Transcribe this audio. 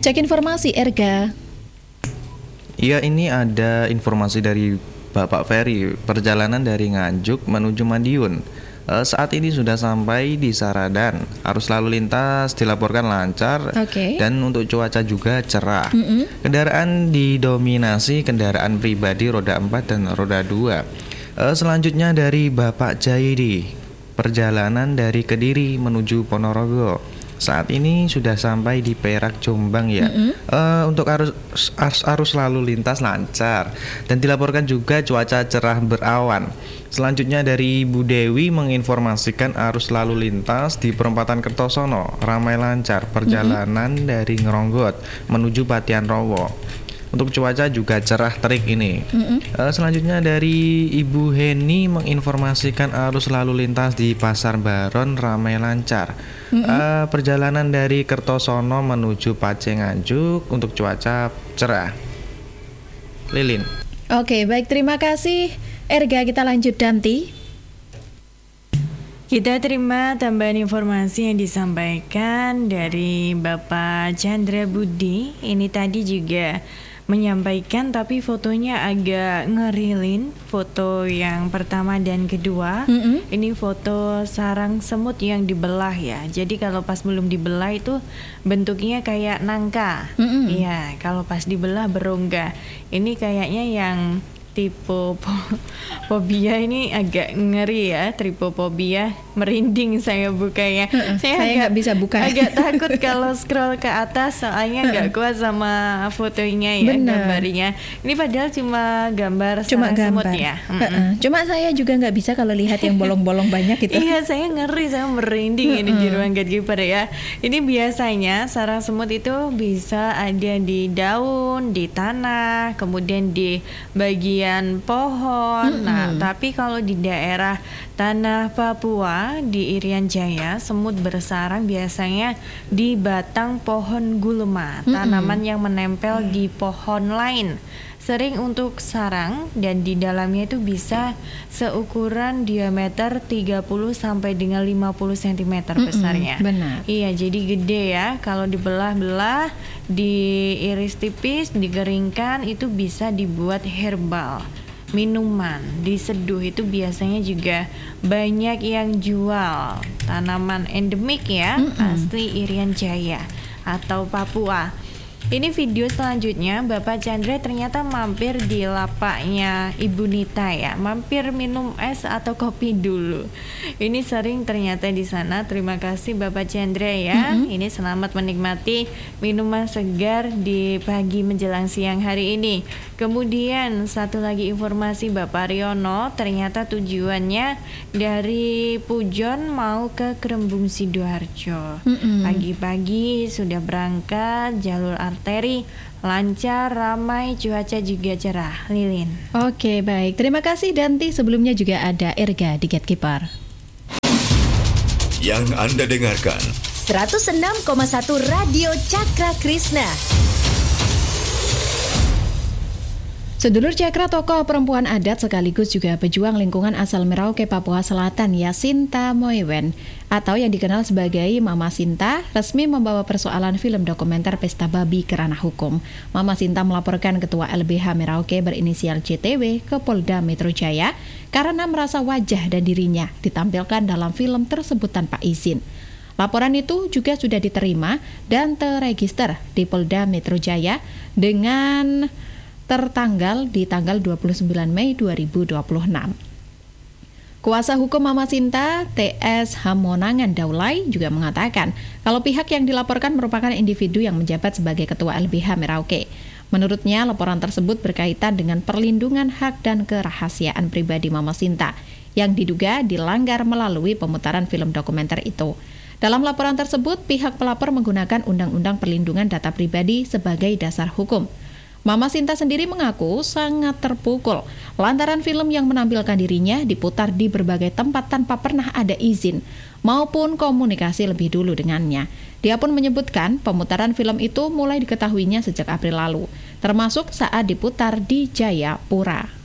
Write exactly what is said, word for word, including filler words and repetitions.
Cek informasi Erga. Iya, ini ada informasi dari Bapak Ferry, perjalanan dari Nganjuk menuju Madiun. E, saat ini sudah sampai di Saradan. Arus lalu lintas dilaporkan lancar, okay. Dan untuk cuaca juga cerah. Mm-hmm. Kendaraan didominasi kendaraan pribadi roda empat dan roda dua. E, selanjutnya dari Bapak Jaidi, perjalanan dari Kediri menuju Ponorogo. Saat ini sudah sampai di Perak Jombang ya. Mm-hmm. uh, Untuk arus, arus arus lalu lintas lancar dan dilaporkan juga cuaca cerah berawan. Selanjutnya dari Ibu Dewi menginformasikan arus lalu lintas di perempatan Kertosono ramai lancar, perjalanan mm-hmm. dari Ngeronggot menuju Patian Rowo. Untuk cuaca juga cerah terik ini. Mm-hmm. uh, Selanjutnya dari Ibu Heni menginformasikan arus lalu lintas di Pasar Baron ramai lancar. Mm-hmm. uh, Perjalanan dari Kertosono menuju Pacé Nganjuk untuk cuaca cerah. Lilin. Oke, baik, terima kasih Erga. Kita lanjut Danti. Kita terima tambahan informasi yang disampaikan dari Bapak Chandra Budi. Ini tadi juga menyampaikan, tapi fotonya agak ngerilin. Foto yang pertama dan kedua, mm-hmm. ini foto sarang semut yang dibelah ya. Jadi kalau pas belum dibelah itu bentuknya kayak nangka. Iya, mm-hmm. kalau pas dibelah berongga. Ini kayaknya yang tripofobia ini agak ngeri ya, tripofobia, merinding saya bukanya. Uh-uh, saya saya nggak bisa buka. Agak takut kalau scroll ke atas, soalnya nggak kuat sama fotonya ya, Bener. gambarnya. Ini padahal cuma gambar cuma sarang gambar. semut ya. Uh-uh. Cuma saya juga nggak bisa kalau lihat yang bolong-bolong banyak gitu. Iya, saya ngeri, saya merinding uh-uh. ini di ruang Gadgeper ya. Ini biasanya sarang semut itu bisa ada di daun, di tanah, kemudian di bagian pohon. Mm-hmm. Nah, tapi kalau di daerah tanah Papua di Irian Jaya, semut bersarang biasanya di batang pohon gulma, mm-hmm. tanaman yang menempel di pohon lain. Sering untuk sarang dan di dalamnya itu bisa seukuran diameter tiga puluh sampai dengan lima puluh sentimeter mm-hmm, besarnya. Benar. Iya, jadi gede ya. Kalau dibelah-belah, diiris tipis, dikeringkan, itu bisa dibuat herbal. Minuman, diseduh, itu biasanya juga banyak yang jual. Tanaman endemik ya, mm-hmm. asli Irian Jaya atau Papua. Ini video selanjutnya, Bapak Chandra ternyata mampir di lapaknya Ibu Nita ya, mampir minum es atau kopi dulu. Ini sering ternyata di sana. Terima kasih Bapak Chandra ya. Mm-hmm. Ini selamat menikmati minuman segar di pagi menjelang siang hari ini. Kemudian satu lagi informasi Bapak Riono, ternyata tujuannya dari Pujon mau ke Krembung Sidoarjo. Mm-hmm. Pagi-pagi sudah berangkat, jalur arteri lancar, ramai, cuaca juga cerah. Lilin. Oke, baik. Terima kasih Danti. Sebelumnya juga ada Erga di Gatekeeper. Yang Anda dengarkan seratus enam koma satu Radio Cakra Krishna. Sedulur Cakra, tokoh perempuan adat sekaligus juga pejuang lingkungan asal Merauke, Papua Selatan, Yasinta Moewen atau yang dikenal sebagai Mama Sinta, resmi membawa persoalan film dokumenter Pesta Babi ke ranah hukum. Mama Sinta melaporkan Ketua L B H Merauke berinisial C T W ke Polda Metro Jaya karena merasa wajah dan dirinya ditampilkan dalam film tersebut tanpa izin. Laporan itu juga sudah diterima dan terregister di Polda Metro Jaya dengan tertanggal di tanggal dua puluh sembilan Mei dua ribu dua puluh enam. Kuasa hukum Mama Sinta, T S Hamonangan Daulay, juga mengatakan kalau pihak yang dilaporkan merupakan individu yang menjabat sebagai Ketua L B H Merauke. Menurutnya, laporan tersebut berkaitan dengan perlindungan hak dan kerahasiaan pribadi Mama Sinta yang diduga dilanggar melalui pemutaran film dokumenter itu. Dalam laporan tersebut, pihak pelapor menggunakan Undang-Undang Perlindungan Data Pribadi sebagai dasar hukum. Mama Sinta sendiri mengaku sangat terpukul lantaran film yang menampilkan dirinya diputar di berbagai tempat tanpa pernah ada izin maupun komunikasi lebih dulu dengannya. Dia pun menyebutkan pemutaran film itu mulai diketahuinya sejak April lalu, termasuk saat diputar di Jayapura.